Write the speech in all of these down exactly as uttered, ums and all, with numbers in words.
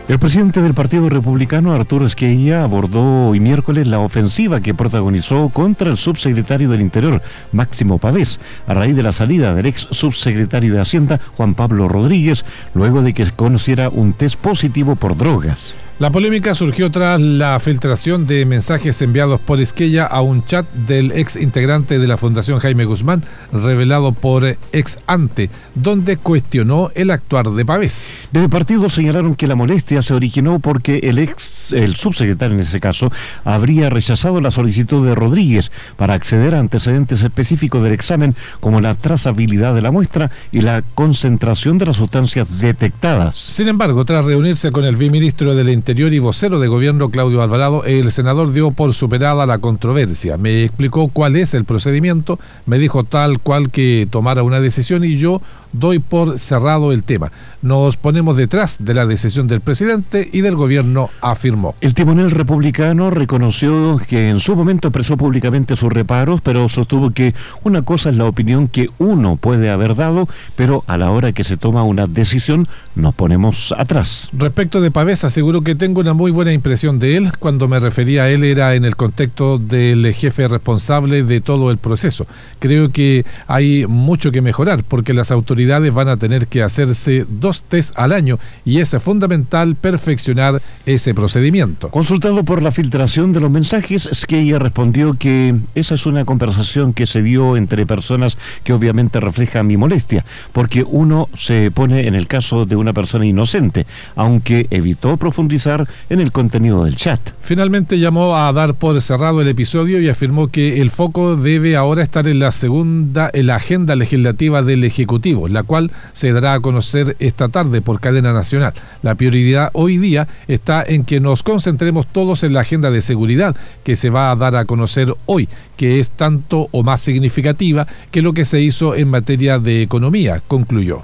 El presidente del Partido Republicano, Arturo Esquella, abordó hoy miércoles la ofensiva que protagonizó contra el subsecretario del Interior, Máximo Pavés, a raíz de la salida del ex subsecretario de Hacienda, Juan Pablo Rodríguez, luego de que conociera un test positivo por drogas. La polémica surgió tras la filtración de mensajes enviados por Esquella a un chat del ex integrante de la Fundación Jaime Guzmán, revelado por Ex Ante, donde cuestionó el actuar de Pavés. Desde el partido señalaron que la molestia se originó porque el ex, el subsecretario en ese caso, habría rechazado la solicitud de Rodríguez para acceder a antecedentes específicos del examen, como la trazabilidad de la muestra y la concentración de las sustancias detectadas. Sin embargo, tras reunirse con el viceministro del Interior y vocero de gobierno Claudio Alvarado, el senador dio por superada la controversia. Me explicó cuál es el procedimiento, me dijo tal cual que tomara una decisión y yo doy por cerrado el tema. Nos ponemos detrás de la decisión del presidente y del gobierno, afirmó. El timonel republicano reconoció que en su momento expresó públicamente sus reparos, pero sostuvo que una cosa es la opinión que uno puede haber dado, pero a la hora que se toma una decisión nos ponemos atrás. Respecto de Pavés, aseguró que tengo una muy buena impresión de él. Cuando me refería a él era en el contexto del jefe responsable de todo el proceso. Creo que hay mucho que mejorar porque las autoridades van a tener que hacerse dos test al año y es fundamental perfeccionar ese procedimiento. Consultado por la filtración de los mensajes, Esquella respondió que esa es una conversación que se dio entre personas que obviamente refleja mi molestia, porque uno se pone en el caso de una persona inocente, aunque evitó profundizar en el contenido del chat. Finalmente llamó a dar por cerrado el episodio y afirmó que el foco debe ahora estar en la segunda, en la agenda legislativa del Ejecutivo, la cual se dará a conocer esta tarde por cadena nacional. La prioridad hoy día está en que nos concentremos todos en la agenda de seguridad que se va a dar a conocer hoy, que es tanto o más significativa que lo que se hizo en materia de economía, concluyó.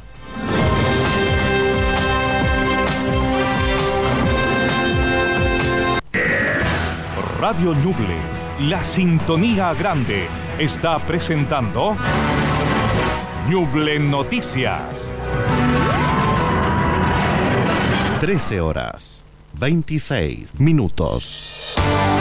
Radio Ñuble, la sintonía grande, está presentando Ñuble Noticias. trece horas, veintiséis minutos.